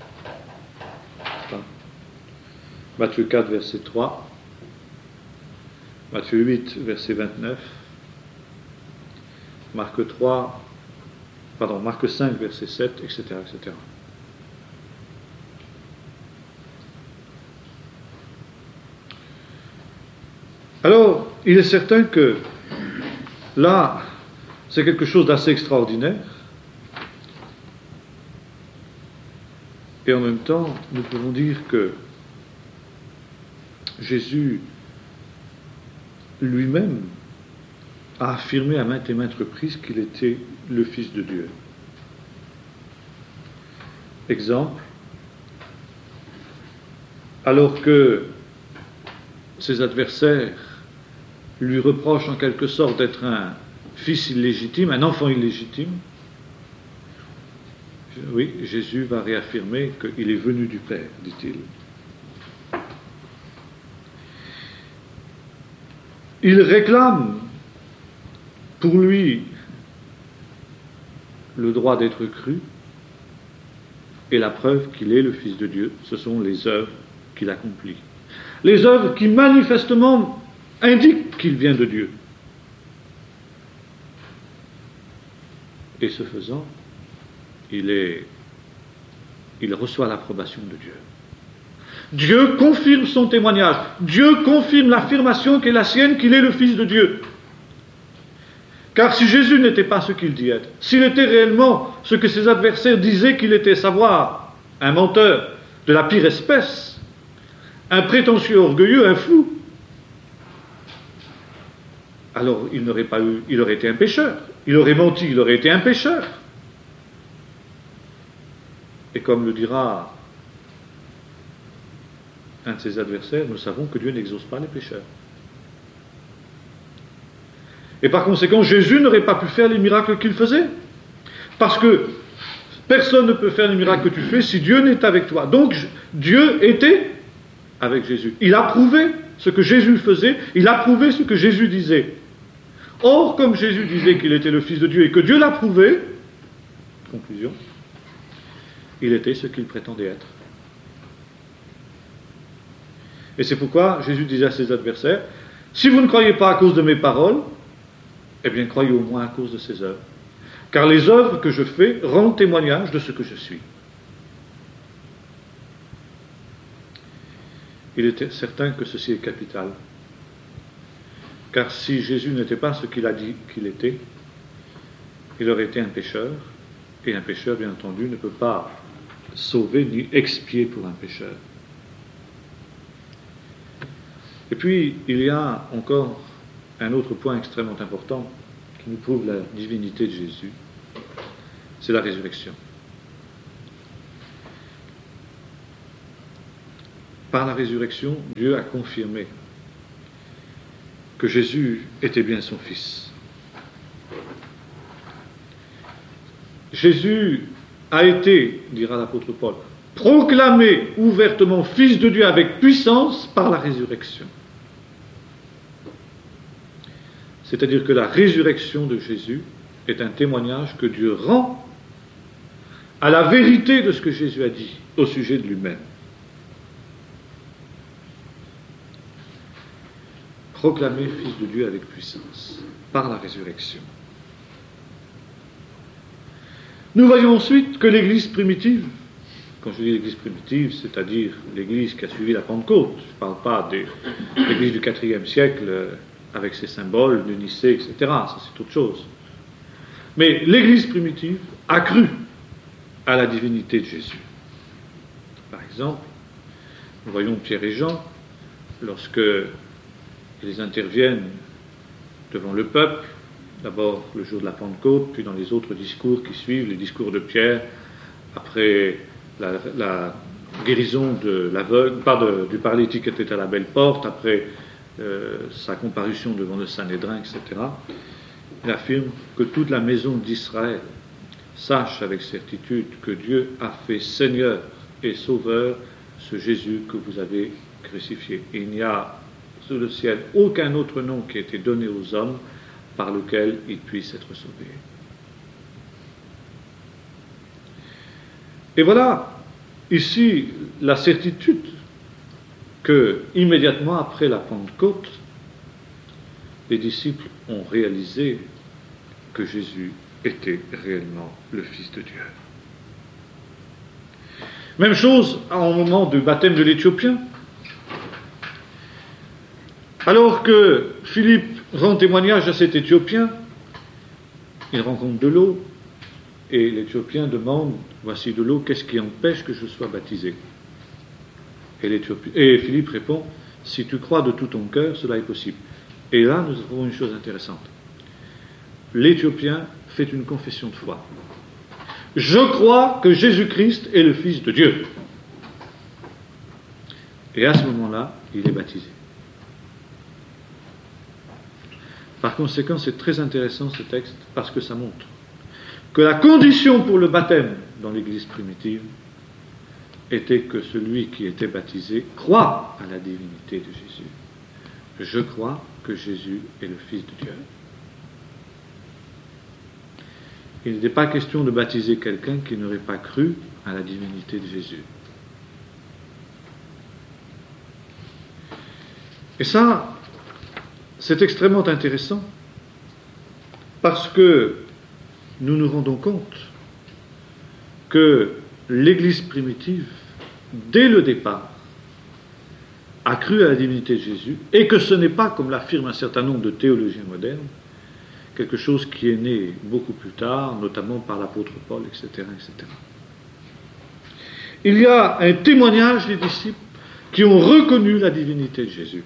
Matthieu quatre, verset trois. Matthieu huit, verset vingt-neuf. Marc trois, pardon, Marc cinq, verset sept, et cetera, et cetera. Alors, il est certain que là, c'est quelque chose d'assez extraordinaire. Et en même temps, nous pouvons dire que Jésus lui-même a affirmé à maintes et maintes reprises qu'il était le Fils de Dieu. Exemple, alors que ses adversaires lui reprochent en quelque sorte d'être un fils illégitime, un enfant illégitime, oui, Jésus va réaffirmer qu'il est venu du Père, dit-il. Il réclame pour lui le droit d'être cru et la preuve qu'il est le Fils de Dieu, ce sont les œuvres qu'il accomplit. Les œuvres qui manifestement indiquent qu'il vient de Dieu. Et ce faisant, il, est, il reçoit l'approbation de Dieu. Dieu confirme son témoignage. Dieu confirme l'affirmation qui est la sienne, qu'il est le Fils de Dieu. Car si Jésus n'était pas ce qu'il dit être, s'il était réellement ce que ses adversaires disaient qu'il était, savoir un menteur de la pire espèce, un prétentieux orgueilleux, un fou, alors il n'aurait pas eu, il aurait été un pécheur. Il aurait menti, il aurait été un pécheur. Et comme le dira un de ses adversaires, nous savons que Dieu n'exauce pas les pécheurs. Et par conséquent, Jésus n'aurait pas pu faire les miracles qu'il faisait. Parce que personne ne peut faire les miracles que tu fais si Dieu n'est avec toi. Donc Dieu était avec Jésus. Il approuvait ce que Jésus faisait, il approuvait ce que Jésus disait. Or, comme Jésus disait qu'il était le Fils de Dieu et que Dieu l'approuvait, conclusion, il était ce qu'il prétendait être. Et c'est pourquoi Jésus disait à ses adversaires, si vous ne croyez pas à cause de mes paroles, eh bien croyez au moins à cause de ses œuvres. Car les œuvres que je fais rendent témoignage de ce que je suis. Il est certain que ceci est capital. Car si Jésus n'était pas ce qu'il a dit qu'il était, il aurait été un pécheur, et un pécheur, bien entendu, ne peut pas sauver ni expier pour un pécheur. Et puis, il y a encore un autre point extrêmement important qui nous prouve la divinité de Jésus. c'est la résurrection. Par la résurrection, Dieu a confirmé que Jésus était bien son Fils. Jésus a été, dira l'apôtre Paul, proclamé ouvertement Fils de Dieu avec puissance par la résurrection. C'est-à-dire que la résurrection de Jésus est un témoignage que Dieu rend à la vérité de ce que Jésus a dit au sujet de lui-même. Proclamé Fils de Dieu avec puissance par la résurrection. Nous voyons ensuite que l'Église primitive, quand je dis l'Église primitive, c'est-à-dire l'Église qui a suivi la Pentecôte, je ne parle pas de l'Église du quatrième siècle avec ses symboles, de Nicée, et cetera, ça c'est autre chose. Mais l'Église primitive a cru à la divinité de Jésus. Par exemple, nous voyons Pierre et Jean, lorsque ils interviennent devant le peuple, d'abord le jour de la Pentecôte, puis dans les autres discours qui suivent, les discours de Pierre, après la, la guérison de l'aveugle, pas de, du paralytique qui était à la belle porte, après euh, sa comparution devant le Sanhédrin, et cetera. Il affirme que toute la maison d'Israël sache avec certitude que Dieu a fait Seigneur et Sauveur ce Jésus que vous avez crucifié. Et il n'y a sous le ciel aucun autre nom qui a été donné aux hommes par lequel ils puissent être sauvés. Et voilà, ici, la certitude que, immédiatement après la Pentecôte, les disciples ont réalisé que Jésus était réellement le Fils de Dieu. Même chose au moment du baptême de l'Éthiopien. Alors que Philippe rend témoignage à cet Éthiopien, il rencontre de l'eau, et l'Éthiopien demande, voici de l'eau, qu'est-ce qui empêche que je sois baptisé ? Et, et Philippe répond, si tu crois de tout ton cœur, cela est possible. Et là, nous trouvons une chose intéressante. L'Éthiopien fait une confession de foi. Je crois que Jésus-Christ est le Fils de Dieu. Et à ce moment-là, il est baptisé. Par conséquent, c'est très intéressant ce texte parce que ça montre que la condition pour le baptême dans l'Église primitive était que celui qui était baptisé croit à la divinité de Jésus. Je crois que Jésus est le Fils de Dieu. Il n'était pas question de baptiser quelqu'un qui n'aurait pas cru à la divinité de Jésus. Et ça, c'est extrêmement intéressant parce que nous nous rendons compte que l'Église primitive, dès le départ, a cru à la divinité de Jésus et que ce n'est pas, comme l'affirment un certain nombre de théologiens modernes, quelque chose qui est né beaucoup plus tard, notamment par l'apôtre Paul, et cetera, et cetera. Il y a un témoignage des disciples qui ont reconnu la divinité de Jésus.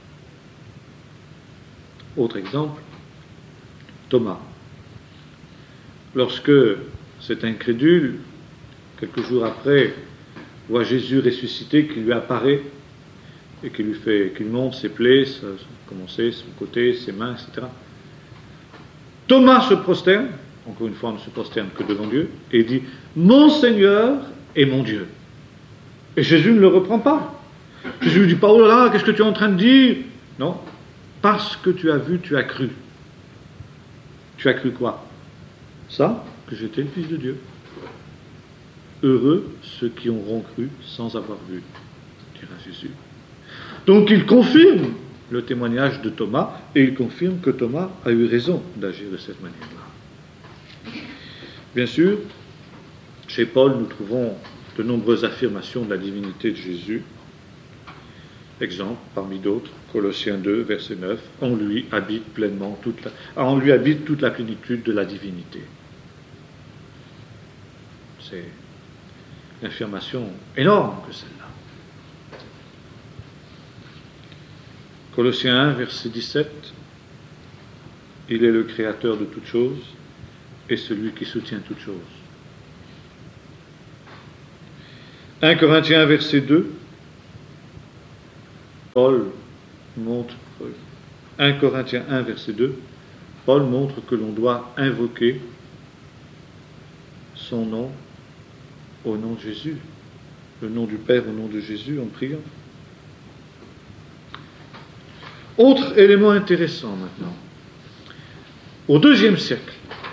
Autre exemple, Thomas. Lorsque cet incrédule, quelques jours après, voit Jésus ressuscité qui lui apparaît et qui lui fait, qui lui montre ses plaies, comment c'est, son côté, ses mains, et cetera. Thomas se prosterne, encore une fois, on ne se prosterne que devant Dieu, et dit « Mon Seigneur et mon Dieu ». Et Jésus ne le reprend pas. Jésus ne dit pas « Oh là là, qu'est-ce que tu es en train de dire ?» Non. Parce que tu as vu, tu as cru. Tu as cru quoi ? Ça, que j'étais le Fils de Dieu. Heureux ceux qui auront cru sans avoir vu, dira Jésus. Donc il confirme le témoignage de Thomas, et il confirme que Thomas a eu raison d'agir de cette manière-là. Bien sûr, chez Paul, nous trouvons de nombreuses affirmations de la divinité de Jésus. Exemple, parmi d'autres, Colossiens deux, verset neuf, en lui habite pleinement toute la, en lui habite toute la plénitude de la divinité. C'est une affirmation énorme que celle-là. Colossiens un, verset dix-sept, il est le créateur de toutes choses et celui qui soutient toutes choses un Corinthiens un, verset deux, Paul montre, un Corinthiens un, verset deux, Paul montre que l'on doit invoquer son nom au nom de Jésus, le nom du Père au nom de Jésus en priant. Autre élément intéressant maintenant. Au deuxième siècle,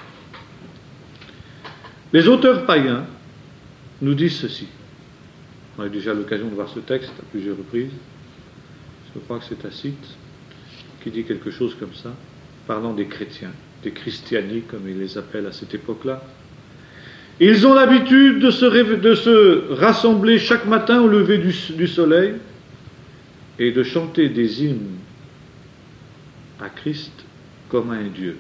les auteurs païens nous disent ceci. On a eu déjà l'occasion de voir ce texte à plusieurs reprises. Je crois que c'est Tacite qui dit quelque chose comme ça, parlant des chrétiens, des christiani comme ils les appellent à cette époque-là. Ils ont l'habitude de se, rêver, de se rassembler chaque matin au lever du, du soleil et de chanter des hymnes à Christ comme à un Dieu.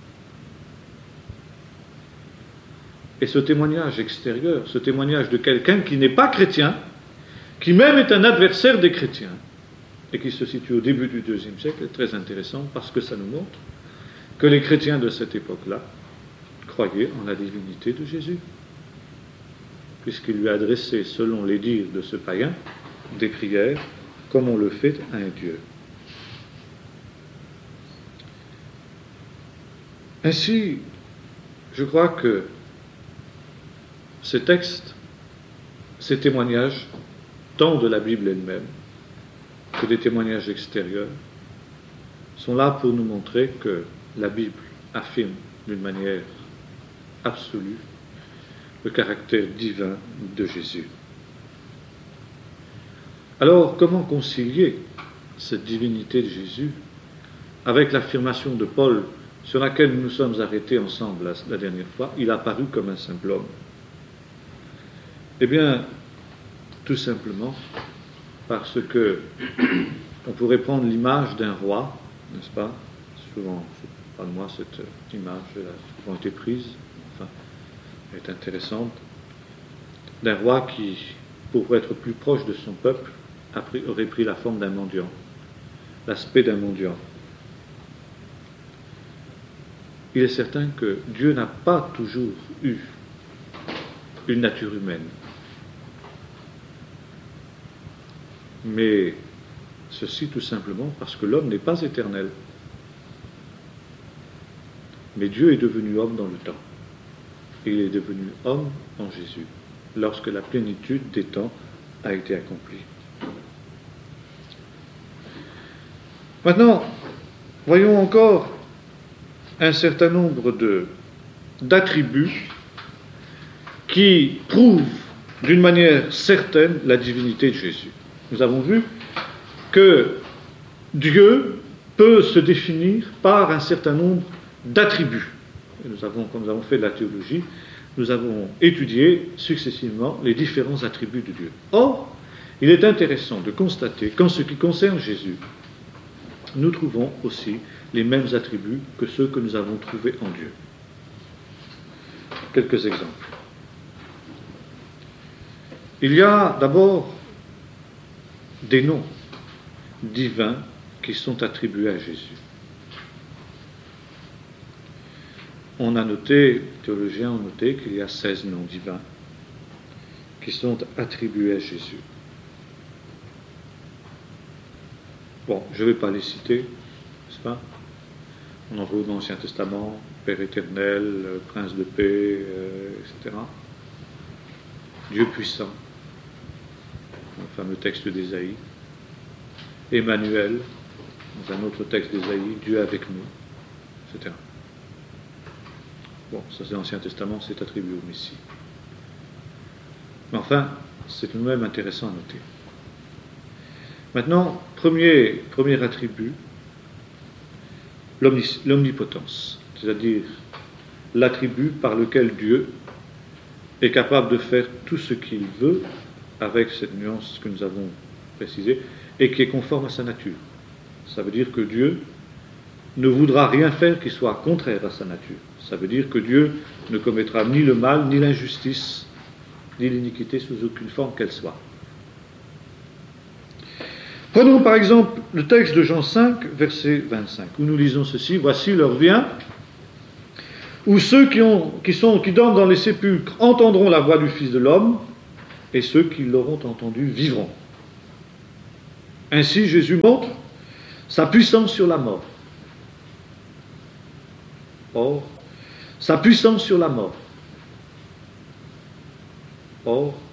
Et ce témoignage extérieur, ce témoignage de quelqu'un qui n'est pas chrétien, qui même est un adversaire des chrétiens, et qui se situe au début du deuxième siècle, est très intéressant parce que ça nous montre que les chrétiens de cette époque-là croyaient en la divinité de Jésus, puisqu'il lui a adressé, selon les dires de ce païen, des prières comme on le fait à un Dieu. Ainsi, je crois que ces textes, ces témoignages, tant de la Bible elle-même que des témoignages extérieurs, sont là pour nous montrer que la Bible affirme d'une manière absolue le caractère divin de Jésus. Alors, comment concilier cette divinité de Jésus avec l'affirmation de Paul sur laquelle nous nous sommes arrêtés ensemble la, la dernière fois? Il a paru comme un simple homme. Eh bien, tout simplement parce que on pourrait prendre l'image d'un roi, n'est-ce pas? Souvent, pas de moi, cette image elle a souvent été prise, enfin, elle est intéressante, d'un roi qui, pour être plus proche de son peuple, a pris, aurait pris la forme d'un mendiant, l'aspect d'un mendiant. Il est certain que Dieu n'a pas toujours eu une nature humaine. Mais ceci tout simplement parce que l'homme n'est pas éternel. Mais Dieu est devenu homme dans le temps. Et il est devenu homme en Jésus, lorsque la plénitude des temps a été accomplie. Maintenant, voyons encore un certain nombre de, d'attributs qui prouvent d'une manière certaine la divinité de Jésus. Nous avons vu que Dieu peut se définir par un certain nombre d'attributs. Et nous avons, comme nous avons fait de la théologie, nous avons étudié successivement les différents attributs de Dieu. Or, il est intéressant de constater qu'en ce qui concerne Jésus, nous trouvons aussi les mêmes attributs que ceux que nous avons trouvés en Dieu. Quelques exemples. Il y a d'abord des noms divins qui sont attribués à Jésus. On a noté, les théologiens ont noté qu'il y a seize noms divins qui sont attribués à Jésus. Bon, je ne vais pas les citer, n'est-ce pas? On en trouve dans l'Ancien Testament, Père éternel, Prince de paix, euh, et cetera. Dieu puissant, le fameux texte d'Ésaïe. Emmanuel, dans un autre texte d'Ésaïe, Dieu avec nous, et cetera. Bon, ça c'est l'Ancien Testament, c'est attribué au Messie. Mais enfin, c'est tout de même intéressant à noter. Maintenant, premier, premier attribut, l'omnis, l'omnipotence, c'est-à-dire l'attribut par lequel Dieu est capable de faire tout ce qu'il veut, avec cette nuance que nous avons précisée, et qui est conforme à sa nature. Ça veut dire que Dieu ne voudra rien faire qui soit contraire à sa nature. Ça veut dire que Dieu ne commettra ni le mal, ni l'injustice, ni l'iniquité sous aucune forme qu'elle soit. Prenons par exemple le texte de Jean cinq, verset vingt-cinq, où nous lisons ceci: « Voici l'heure vient, où ceux qui, ont, qui, sont, qui dorment dans les sépulcres entendront la voix du Fils de l'homme, et ceux qui l'auront entendu vivront. Ainsi, Jésus montre sa puissance sur la mort. Or, sa puissance sur la mort. Or,